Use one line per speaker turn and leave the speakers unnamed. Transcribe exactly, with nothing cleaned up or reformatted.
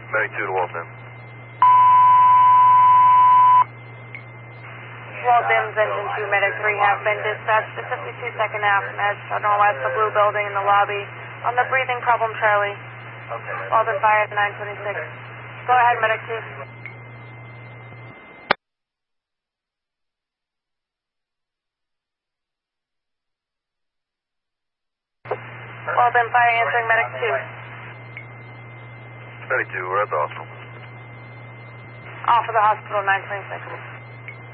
Medic two to Waltham.
Waltham's engine two, medic three have been dispatched to fifty-two second Ave from Edge to normalize the blue building in the lobby on the breathing problem, Charlie.
Okay.
Waltham fire at nine twenty-six. Go ahead, medic two. Waltham fire answering medic two.
Medic two, we're at the hospital.
Off of the hospital, nine twenty-six.